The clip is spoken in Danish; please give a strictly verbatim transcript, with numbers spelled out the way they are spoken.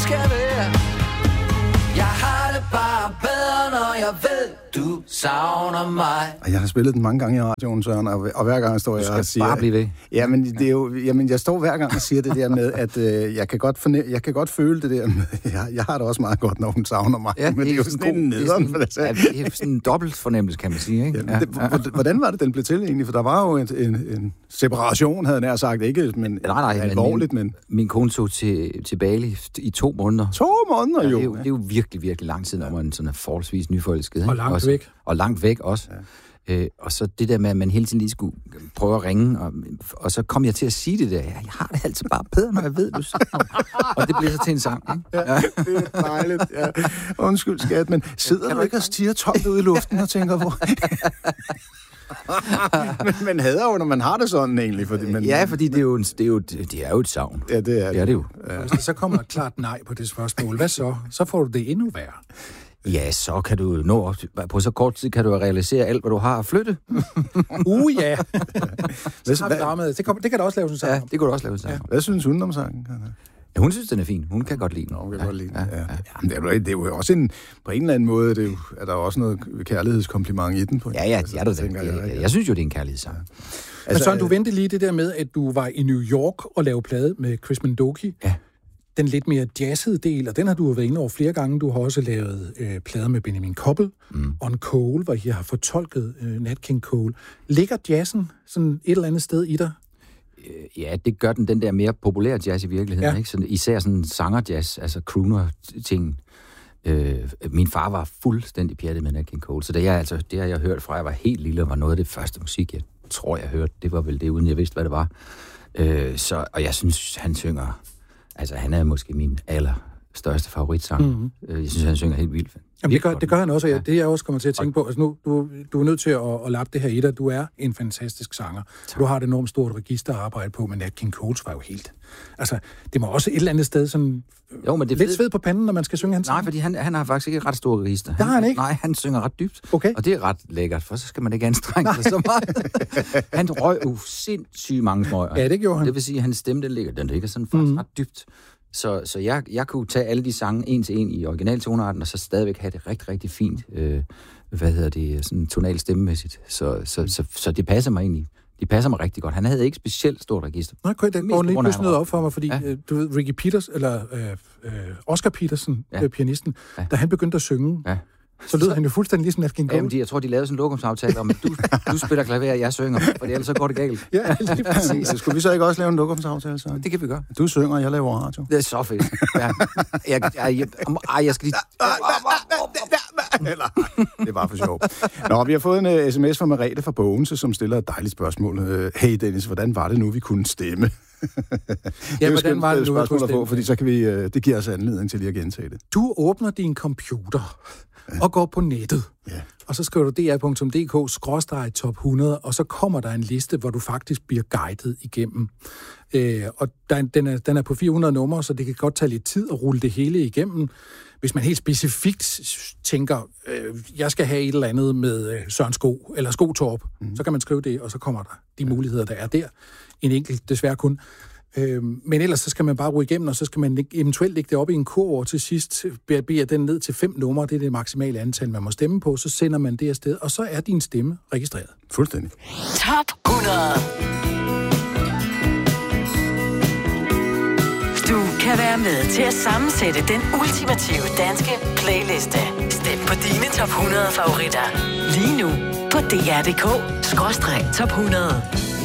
skal være. Jeg har det bare bedre, når jeg ved, du savner mig. Jeg har spillet den mange gange i radioen, Søren, og, og hver gang står jeg og siger... bare blive ved. Jamen, det er jo, jamen, jeg står hver gang og siger det der med, at øh, jeg, kan godt forne- jeg kan godt føle det der med... Jeg, jeg har det også meget godt, når hun savner mig. Ja, men det er jo sådan en nederen for det. Ja, det er sådan en dobbelt fornemmelse, kan man sige, ikke? Ja, det, hvordan var det, den blev til egentlig? For der var jo en, en, en separation, havde jeg nær sagt. Ikke men nej, nej, alvorligt, min, men... Min kone tog til, til Bali i to måneder. To måneder, ja, jo. Det er jo, det er jo virkelig, virkelig lang tid, når man sådan er forholdsvis nyforelsket. Og langt også, væk. Og langt væk også. Ja. Øh, og så det der med, at man hele tiden lige skulle prøve at ringe, og, og så kom jeg til at sige det der. Jeg har det altså bare bedre, når jeg ved, du siger. Og det blev så til en sang, ikke? Ja, ja. Det er dejligt, ja. Undskyld, skat, men sidder du ikke og stiger tomt ud i luften og tænker, hvor... men man hader jo, når man har det sådan egentlig. Fordi man... Ja, fordi det er, jo en, det, er jo, det er jo et savn. Ja, det er det. Det er det jo. Ja. Hvis så kommer der klart nej på det spørgsmål, hvad så? Så får du det endnu værre. Ja, så kan du nå op, på så kort tid kan du realisere alt, hvad du har at flytte. Uh, ja. Hvad, så har vi dramaet. Det, kan, det kan du også lave sådan en sang. Ja, det kan du også lave sådan en sang. Hvad synes hun om sangen? Ja, hun synes, den er fin. Hun kan godt lide den. Hun kan ja, godt lide den, ja. ja, ja. Jamen, det, er jo, det er jo også en... På en eller anden måde det er, jo, er der også noget kærlighedskompliment i den. På ja, ja, altså, det er der. Tænker, Jeg, jeg, jeg, jeg synes jo, det er en kærlighedssang. Ja. Altså, Men Søren, du vendte lige det der med, at du var i New York og lavede plade med Chris Mendoki. Ja. Den lidt mere jazzede del, og den har du været inde over flere gange. Du har også lavet øh, plader med Benjamin Koppel, mm. On Cole, hvor I har fortolket øh, Nat King Cole. Ligger jazzen sådan et eller andet sted i dig? Ja, det gør den, den der mere populære jazz i virkeligheden, ja. Ikke? Så, især sådan sanger-jazz, altså crooner-ting. Øh, min far var fuldstændig pjattet med Nat King Cole, så det, jeg, altså, det har jeg hørt fra, jeg var helt lille, og var noget af det første musik, jeg tror, jeg hørte. Det var vel det, uden jeg vidste, hvad det var. Øh, så, og jeg synes, han synger... Altså, han er måske min allerstørste favoritsang. Mm-hmm. Jeg synes, han synger helt vildt. Jamen, det gør, det gør han også, og ja. Det jeg også kommer til at tænke på. Altså, nu, du, du er nødt til at, at lappe det her i dig. Du er en fantastisk sanger. Tak. Du har et enormt stort register at arbejde på, men Nat King Cole var jo helt... Altså, det må også et eller andet sted sådan... Jo, men det lidt sved på panden, når man skal synge hans sang. Nej, fordi han, han har faktisk ikke et ret stort register. Det har han ikke? Nej, han synger ret dybt. Okay. Og det er ret lækkert, for så skal man ikke anstrenge sig så meget. Han røg jo sindssygt mange smøger. Ja, det gjorde han. Det vil sige, at hans stemme, den ligger, den ligger sådan faktisk mm. ret dybt. Så, så jeg, jeg kunne tage alle de sange en til en i originaltonarten, og så stadigvæk have det rigtig, rigtig fint, øh, hvad hedder det, sådan tonalt stemmemæssigt. Så, så, så, så det passer mig egentlig. De passer mig rigtig godt. Han havde ikke specielt stort register. Nej, okay, det går lige pludselig noget op for mig, fordi ja. øh, du ved, Ricky Peters, eller øh, øh, Oscar Peterson, ja. øh, pianisten, ja. Da han begyndte at synge, ja. Så lød så, han jo fuldstændig ligesom Nat King Cole. Jamen, de, jeg tror, de lavede sådan en lokumsaftale om, at du, du spiller klaver, og jeg synger, for ellers så går det galt. Ja, lige præcis. Så skulle vi så ikke også lave en lokumsaftale, så? Det kan vi gøre. Du synger, og jeg laver radio. Det er så fedt. Ja. Jeg, jeg, jeg, ej, jeg skal lige... Det var for sjov. Nå, vi har fået en uh, sms fra Merete fra Bogense, som stiller et dejligt spørgsmål. Uh, hey Dennis, hvordan var det nu, vi kunne stemme? Ja, hvordan var det nu, vi kunne stemme? Få, fordi så kan vi, uh, det giver os anledning til lige at gentage det. Du åbner din computer ja. Og går på nettet. Ja. Og så skriver du d r punktum d k skråstreg top hundrede, og så kommer der en liste, hvor du faktisk bliver guidet igennem. Øh, og der, den, er, den er på fire hundrede numre, så det kan godt tage lidt tid at rulle det hele igennem. Hvis man helt specifikt tænker, øh, jeg skal have et eller andet med øh, Søren Sko, eller Skotorp, mm. så kan man skrive det, og så kommer der de muligheder, der er der. En enkelt, desværre kun. Øh, men ellers så skal man bare rulle igennem, og så skal man eventuelt lægge det op i en kurv, og til sidst beder den ned til fem numre, det er det maksimale antal, man må stemme på, så sender man det afsted, og så er din stemme registreret. Fuldstændig. Top hundrede. Du kan være med til at sammensætte den ultimative danske playliste. Stem på dine top hundrede favoritter. Lige nu på d r punktum d k skråstreg top hundrede.